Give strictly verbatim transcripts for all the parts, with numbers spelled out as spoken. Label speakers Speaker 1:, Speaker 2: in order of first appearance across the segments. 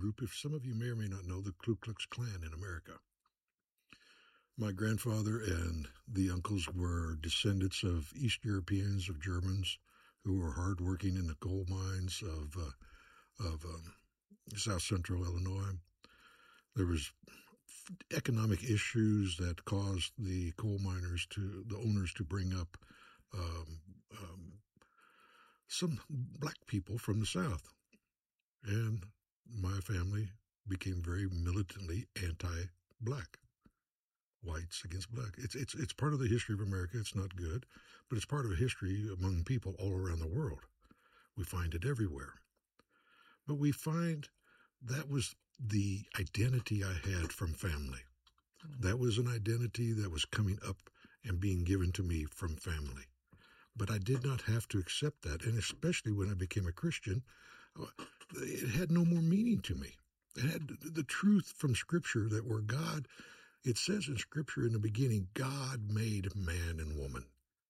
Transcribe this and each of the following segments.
Speaker 1: group, if some of you may or may not know, the Ku Klux Klan in America. My grandfather and the uncles were descendants of East Europeans, of Germans, who were hardworking in the coal mines of uh, of um, South Central Illinois. There was economic issues that caused the coal miners to, the owners to bring up um, um, some black people from the South. And my family became very militantly anti-black. Whites against black. It's it's it's part of the history of America. It's not good, but it's part of a history among people all around the world. We find it everywhere. But we find that was the identity I had from family. That was an identity that was coming up and being given to me from family. But I did not have to accept that, and especially when I became a Christian, it had no more meaning to me. It had the truth from Scripture that where God, it says in Scripture in the beginning, God made man and woman.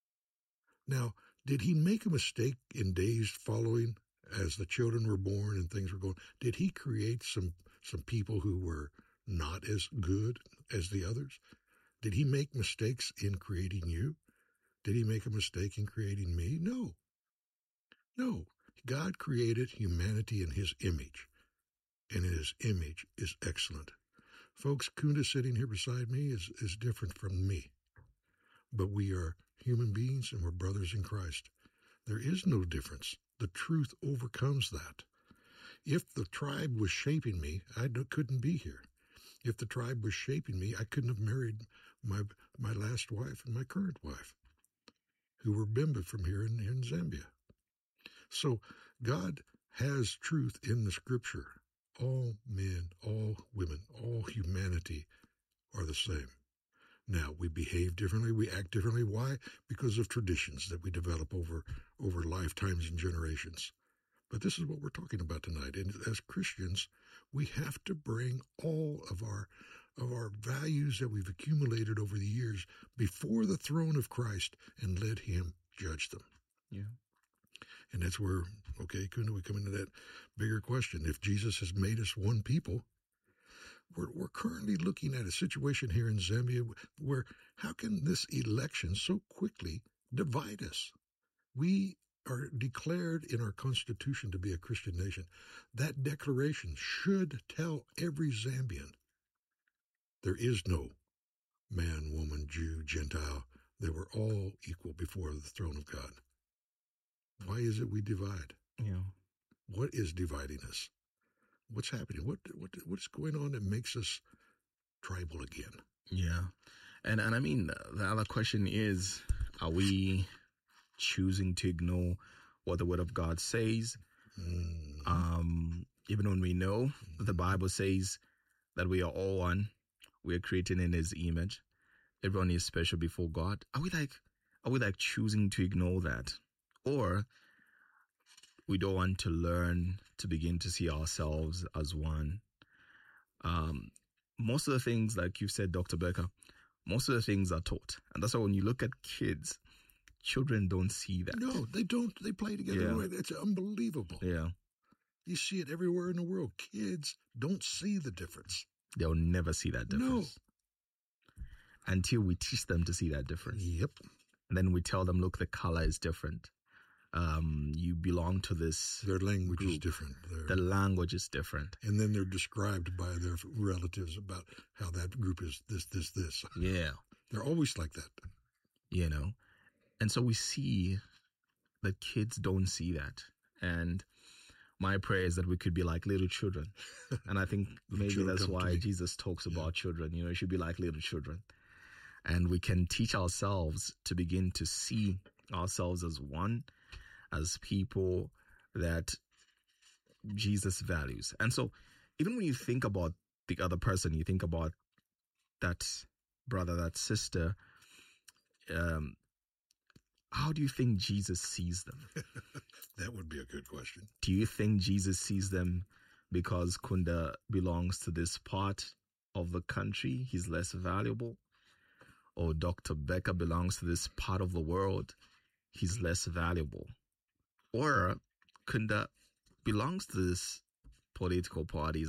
Speaker 1: Now, did he make a mistake in days following as the children were born and things were going? Did he create some, some people who were not as good as the others? Did he make mistakes in creating you? Did he make a mistake in creating me? No. No. God created humanity in his image, and his image is excellent. Folks, Kunda sitting here beside me is, is different from me, but we are human beings and we're brothers in Christ. There is no difference. The truth overcomes that. If the tribe was shaping me, I couldn't be here. If the tribe was shaping me, I couldn't have married my my last wife and my current wife, who were Bimba from here in, in Zambia. So God has truth in the Scripture. All men, all women, all humanity are the same. Now, we behave differently, we act differently. Why? Because of traditions that we develop over, over lifetimes and generations. But this is what we're talking about tonight. And as Christians, we have to bring all of our of our values that we've accumulated over the years before the throne of Christ and let him judge them.
Speaker 2: Yeah.
Speaker 1: And that's where, okay, Kunda, we come into that bigger question. If Jesus has made us one people, we're, we're currently looking at a situation here in Zambia where how can this election so quickly divide us? We are declared in our Constitution to be a Christian nation. That declaration should tell every Zambian there is no man, woman, Jew, Gentile. They were all equal before the throne of God. Why is it we divide?
Speaker 2: Yeah.
Speaker 1: What is dividing us? What's happening? What what what's going on that makes us tribal again?
Speaker 2: Yeah. And and I mean, the other question is, are we choosing to ignore what the Word of God says? Mm. Um, even when we know mm. that the Bible says that we are all one, we are created in his image. Everyone is special before God. Are we like, are we like choosing to ignore that? Or we don't want to learn to begin to see ourselves as one. Um, most of the things, like you said, Doctor Becker, most of the things are taught. And that's why when you look at kids, children don't see that.
Speaker 1: No, they don't. They play together.
Speaker 2: Yeah.
Speaker 1: Right? It's unbelievable.
Speaker 2: Yeah.
Speaker 1: You see it everywhere in the world. Kids don't see the difference.
Speaker 2: They'll never see that difference.
Speaker 1: No.
Speaker 2: Until we teach them to see that difference.
Speaker 1: Yep.
Speaker 2: And then we tell them, look, the color is different. Um, you belong to this.
Speaker 1: Their language
Speaker 2: group.
Speaker 1: is different. Their,
Speaker 2: the language is different.
Speaker 1: And then they're described by their relatives about how that group is this, this, this.
Speaker 2: Yeah.
Speaker 1: They're always like that.
Speaker 2: You know? And so we see that kids don't see that. And my prayer is that we could be like little children. And I think maybe that's why Jesus talks about yeah. children. You know, it should be like little children. And we can teach ourselves to begin to see ourselves as one, as people that Jesus values. And so even when you think about the other person, you think about that brother, that sister, um, how do you think Jesus sees them?
Speaker 1: That would be a good question.
Speaker 2: Do you think Jesus sees them because Kunda belongs to this part of the country, he's less valuable? Or Doctor Becker belongs to this part of the world, he's less valuable? Or Kunda belongs to this political party,